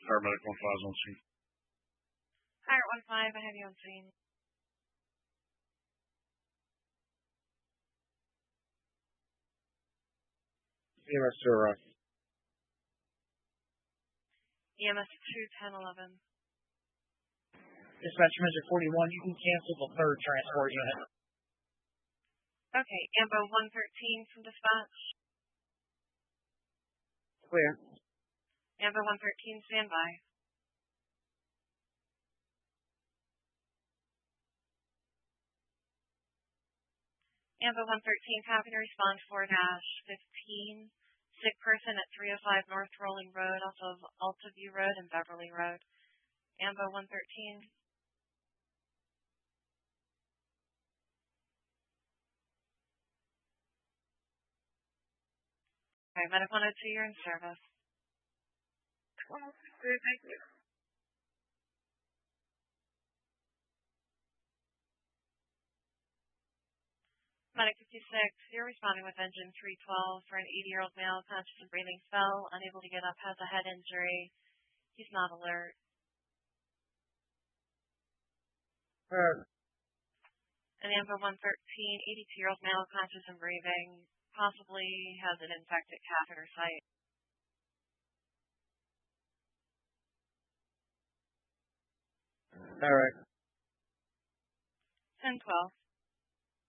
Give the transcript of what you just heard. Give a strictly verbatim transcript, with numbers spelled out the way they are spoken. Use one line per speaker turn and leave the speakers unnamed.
Paramedic one five on scene.
Pirate one five, I have you on scene.
E M S to arrive.
E M S two ten eleven.
Dispatch Messenger forty-one, you can cancel the third transport unit.
Okay, Ambo one thirteen from dispatch.
Clear.
Ambo one thirteen, stand by. Ambo one thirteen, copy to respond four dash fifteen. Sick person at three oh five North Rolling Road off of Alta View Road and Beverly Road. Ambo one thirteen. Okay, Medic one oh two, you're in service.
Well, good, thank you.
Medic fifty-six, you're responding with engine three twelve for an eighty-year-old male conscious and breathing, fell, unable to get up, has a head injury. He's not alert.
Uh,
An Amber one thirteen, eighty-two-year-old male conscious and breathing, possibly has an infected catheter site.
all right.
ten twelve.